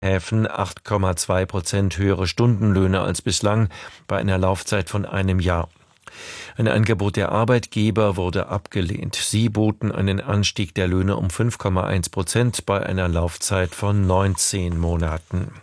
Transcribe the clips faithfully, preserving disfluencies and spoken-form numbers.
Häfen acht Komma zwei Prozent höhere Stundenlöhne als bislang bei einer Laufzeit von einem Jahr. Ein Angebot der Arbeitgeber wurde abgelehnt. Sie boten einen Anstieg der Löhne um fünf Komma eins Prozent bei einer Laufzeit von neunzehn Monaten.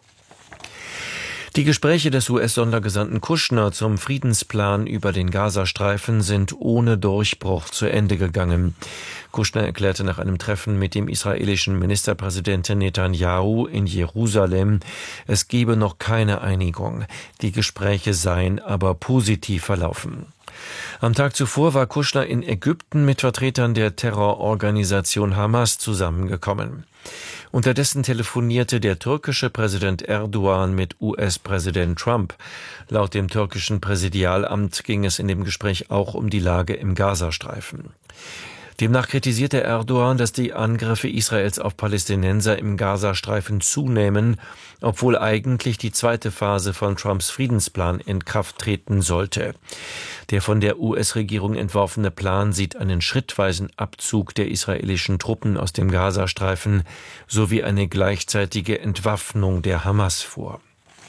Die Gespräche des U S-Sondergesandten Kushner zum Friedensplan über den Gazastreifen sind ohne Durchbruch zu Ende gegangen. Kushner erklärte nach einem Treffen mit dem israelischen Ministerpräsidenten Netanyahu in Jerusalem, es gebe noch keine Einigung. Die Gespräche seien aber positiv verlaufen. Am Tag zuvor war Kushner in Ägypten mit Vertretern der Terrororganisation Hamas zusammengekommen. Unterdessen telefonierte der türkische Präsident Erdogan mit U S-Präsident Trump. Laut dem türkischen Präsidialamt ging es in dem Gespräch auch um die Lage im Gazastreifen. Demnach kritisierte Erdogan, dass die Angriffe Israels auf Palästinenser im Gazastreifen zunehmen, obwohl eigentlich die zweite Phase von Trumps Friedensplan in Kraft treten sollte. Der von der U S-Regierung entworfene Plan sieht einen schrittweisen Abzug der israelischen Truppen aus dem Gazastreifen sowie eine gleichzeitige Entwaffnung der Hamas vor.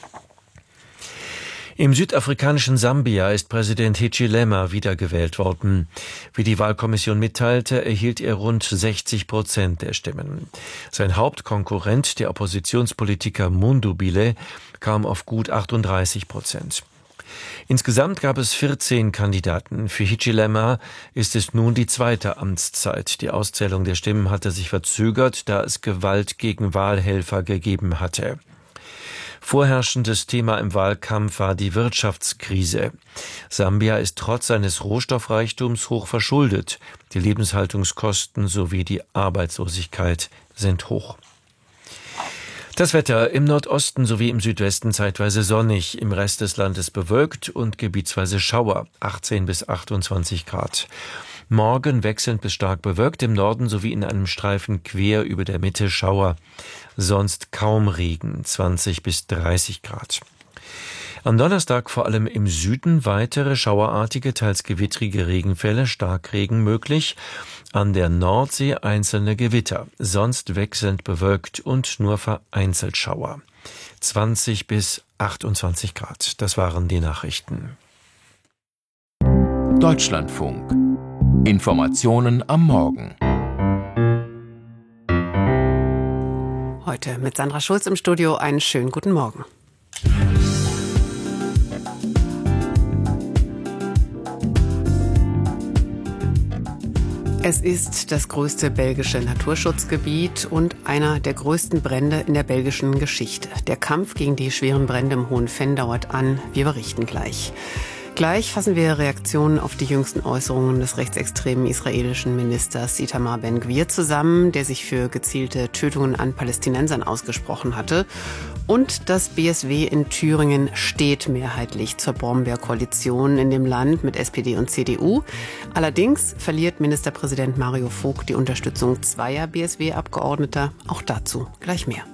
Im südafrikanischen Sambia ist Präsident Hichilema wiedergewählt worden. Wie die Wahlkommission mitteilte, erhielt er rund sechzig Prozent der Stimmen. Sein Hauptkonkurrent, der Oppositionspolitiker Mundubile, kam auf gut achtunddreißig Prozent. Insgesamt gab es vierzehn Kandidaten. Für Hichilema ist es nun die zweite Amtszeit. Die Auszählung der Stimmen hatte sich verzögert, da es Gewalt gegen Wahlhelfer gegeben hatte. Vorherrschendes Thema im Wahlkampf war die Wirtschaftskrise. Sambia ist trotz seines Rohstoffreichtums hoch verschuldet. Die Lebenshaltungskosten sowie die Arbeitslosigkeit sind hoch. Das Wetter: im Nordosten sowie im Südwesten zeitweise sonnig, im Rest des Landes bewölkt und gebietsweise Schauer, achtzehn bis achtundzwanzig Grad. Morgen wechselnd bis stark bewölkt, im Norden sowie in einem Streifen quer über der Mitte Schauer. Sonst kaum Regen, zwanzig bis dreißig Grad. Am Donnerstag vor allem im Süden weitere schauerartige, teils gewittrige Regenfälle, Starkregen möglich. An der Nordsee einzelne Gewitter, sonst wechselnd bewölkt und nur vereinzelt Schauer. zwanzig bis achtundzwanzig Grad. Das waren die Nachrichten. Deutschlandfunk. Informationen am Morgen. Heute mit Sandra Schulz im Studio. Einen schönen guten Morgen. Es ist das größte belgische Naturschutzgebiet und einer der größten Brände in der belgischen Geschichte. Der Kampf gegen die schweren Brände im Hohen Venn dauert an. Wir berichten gleich. Gleich fassen wir Reaktionen auf die jüngsten Äußerungen des rechtsextremen israelischen Ministers Itamar Ben-Gvir zusammen, der sich für gezielte Tötungen an Palästinensern ausgesprochen hatte. Und das B S W in Thüringen steht mehrheitlich zur Brombeer-Koalition in dem Land mit S P D und C D U. Allerdings verliert Ministerpräsident Mario Vogt die Unterstützung zweier B S W-Abgeordneter. Auch dazu gleich mehr.